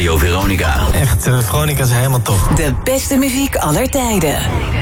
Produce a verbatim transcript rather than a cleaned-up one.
Radio Veronica. Echt, uh, Veronica is helemaal top. De beste muziek aller tijden.